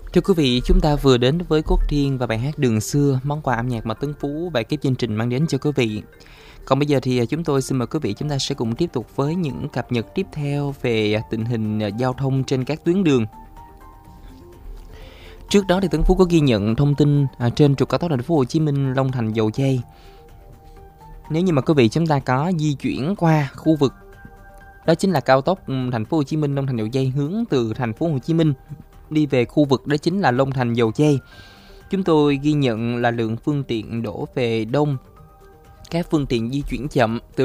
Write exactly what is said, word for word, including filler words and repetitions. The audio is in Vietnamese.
Thưa quý vị, chúng ta vừa đến với Quốc Thiên và bài hát Đường Xưa, món quà âm nhạc mà Tuấn Phú và ekip chương trình mang đến cho quý vị. Còn bây giờ thì chúng tôi xin mời quý vị chúng ta sẽ cùng tiếp tục với những cập nhật tiếp theo về tình hình giao thông trên các tuyến đường. Trước đó thì Tuấn Phú có ghi nhận thông tin à, trên trục cao tốc Thành phố Hồ Chí Minh Long Thành Dầu Giây. Nếu như mà quý vị chúng ta có di chuyển qua khu vực đó chính là cao tốc Thành phố Hồ Chí Minh Long Thành Dầu Giây hướng từ Thành phố Hồ Chí Minh đi về khu vực đó chính là Long Thành Dầu Giây, chúng tôi ghi nhận là lượng phương tiện đổ về đông, các phương tiện di chuyển chậm từ